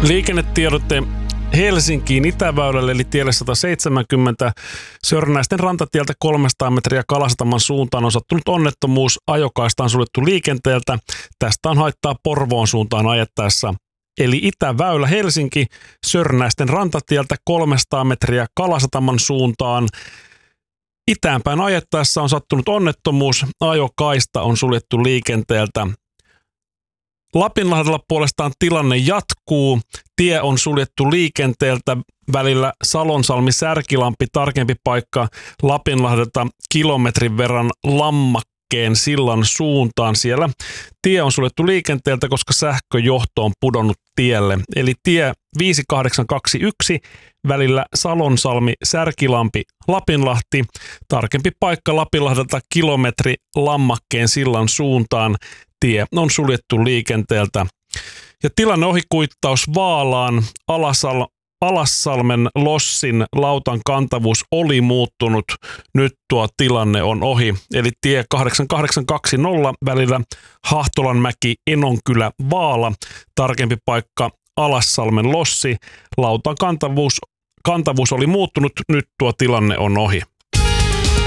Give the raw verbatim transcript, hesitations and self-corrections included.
Liikennetiedote Helsinkiin Itäväylälle eli tielle sata seitsemänkymmentä Sörnäisten rantatieltä kolmesataa metriä Kalasataman suuntaan on sattunut onnettomuus. Ajokaista on suljettu liikenteeltä. Tästä on haittaa Porvoon suuntaan ajettaessa. Eli Itäväylä Helsinki Sörnäisten rantatieltä kolmesataa metriä Kalasataman suuntaan. Itäänpäin ajettaessa on sattunut onnettomuus. Ajokaista on suljettu liikenteeltä. Lapinlahdella puolestaan tilanne jatkuu. Tie on suljettu liikenteeltä välillä Salonsalmi-Särkilampi, tarkempi paikka Lapinlahdelta kilometrin verran Lammakkeen sillan suuntaan. Siellä tie on suljettu liikenteeltä, koska sähköjohto on pudonnut tielle. Eli tie viisi kahdeksan kaksi yksi välillä Salonsalmi-Särkilampi, Lapinlahti, tarkempi paikka Lapinlahdelta kilometri Lammakkeen sillan suuntaan. Tie on suljettu liikenteeltä. Ja tilanne ohikuittaus Vaalaan Alasal, Alassalmen Lossin lautan kantavuus oli muuttunut. Nyt tuo tilanne on ohi. Eli tie kahdeksan kahdeksan kaksi nolla välillä Hahtolanmäki Enonkylä Vaala. Tarkempi paikka Alassalmen Lossi. Lautan kantavuus, kantavuus oli muuttunut. Nyt tuo tilanne on ohi.